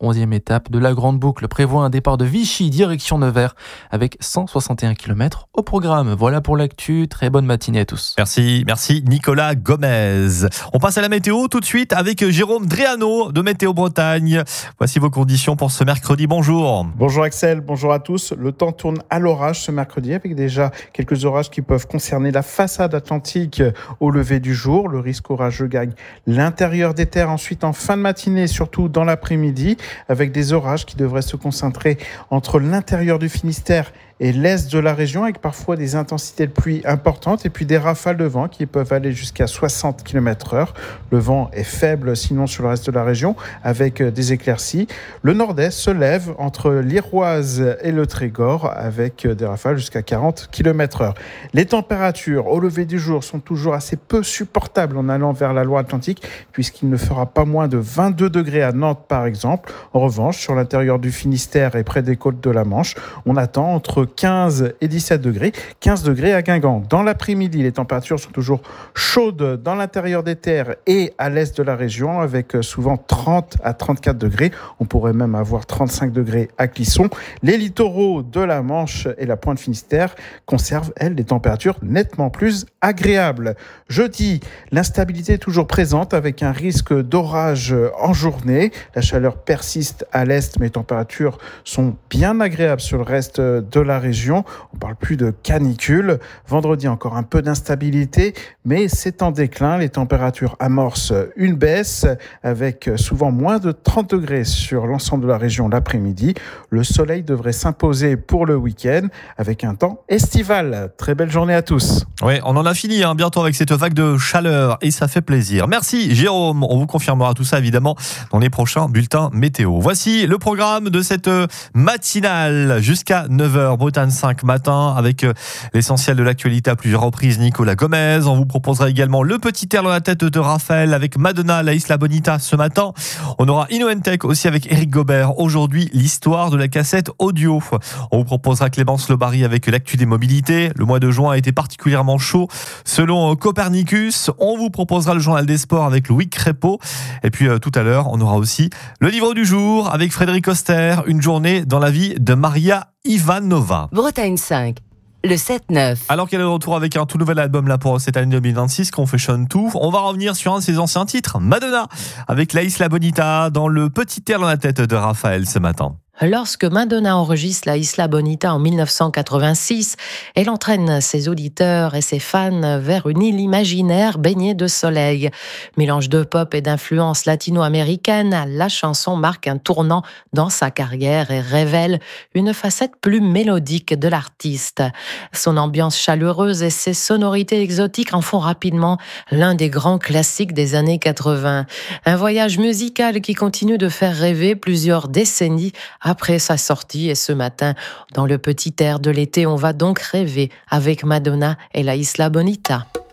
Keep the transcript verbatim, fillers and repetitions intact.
onzième étape de la Grande Boucle prévoit un départ de Vichy direction Nevers avec cent soixante et un kilomètres au programme. Voilà pour l'actu. Très bonne matinée à tous. Merci, merci Nicolas Gomez. On passe à la météo tout de suite avec Jérôme Dréano de Météo Bretagne. Voici vos conditions pour ce mercredi. Bonjour. Bonjour Axel, bonjour à tous. Le temps tourne à l'orage ce mercredi avec déjà quelques orages qui peuvent concerner la façade atlantique au lever du jour. Le risque orageux gagne l'intérieur des terres ensuite en fin de matinée, surtout dans l'après-midi, avec des orages qui devraient se concentrer entre l'intérieur du Finistère et l'est de la région, avec parfois des intensités de pluie importantes et puis des rafales de vent qui peuvent aller jusqu'à soixante kilomètres heure. Le vent est faible sinon sur le reste de la région avec des éclaircies. Le nord-est se lève entre l'Iroise et le Trégor avec des rafales jusqu'à quarante kilomètres heure. Les températures au lever du jour sont toujours assez peu supportables en allant vers la Loire-Atlantique puisqu'il ne fera pas moins de vingt-deux degrés à Nantes par exemple. En revanche, sur l'intérieur du Finistère et près des côtes de la Manche, on attend entre quinze et dix-sept degrés, quinze degrés à Guingamp. Dans l'après-midi, les températures sont toujours chaudes dans l'intérieur des terres et à l'est de la région, avec souvent trente à trente-quatre degrés. On pourrait même avoir trente-cinq degrés à Clisson. Les littoraux de la Manche et la pointe Finistère conservent, elles, des températures nettement plus agréables. Jeudi, l'instabilité est toujours présente avec un risque d'orage en journée. La chaleur persiste à l'est, mais les températures sont bien agréables sur le reste de la région. On parle plus de canicule. Vendredi, encore un peu d'instabilité, mais c'est en déclin. Les températures amorcent une baisse avec souvent moins de trente degrés sur l'ensemble de la région l'après-midi. Le soleil devrait s'imposer pour le week-end avec un temps estival. Très belle journée à tous. Oui, on en a fini hein, bientôt avec cette vague de chaleur et ça fait plaisir. Merci Jérôme. On vous confirmera tout ça évidemment dans les prochains bulletins météo. Voici le programme de cette matinale jusqu'à neuf heures. Bretagne cinq matin avec l'essentiel de l'actualité à plusieurs reprises. Nicolas Gomez. On vous proposera également le petit air dans la tête de Raphaël avec Madonna, la Isla Bonita ce matin. On aura InnoEntech aussi avec Eric Gobert. Aujourd'hui, l'histoire de la cassette audio. On vous proposera Clémence Lobary avec l'actu des mobilités. Le mois de juin a été particulièrement chaud selon Copernicus. On vous proposera le journal des sports avec Louis Crépeau. Et puis euh, tout à l'heure, on aura aussi le livre du jour avec Frédéric Oster. Une journée dans la vie de Maria Ivanova. Bretagne cinq, le sept neuf. Alors qu'elle est de retour avec un tout nouvel album là pour cette année deux mille vingt-six, Confession deux, on va revenir sur un de ses anciens titres, Madonna, avec La Isla Bonita dans le petit air dans la tête de Raphaël ce matin. Lorsque Madonna enregistre La Isla Bonita en mille neuf cent quatre-vingt-six, elle entraîne ses auditeurs et ses fans vers une île imaginaire baignée de soleil. Mélange de pop et d'influence latino-américaine, la chanson marque un tournant dans sa carrière et révèle une facette plus mélodique de l'artiste. Son ambiance chaleureuse et ses sonorités exotiques en font rapidement l'un des grands classiques des années quatre-vingts. Un voyage musical qui continue de faire rêver plusieurs décennies après sa sortie. Et ce matin, dans le petit air de l'été, on va donc rêver avec Madonna et La Isla Bonita.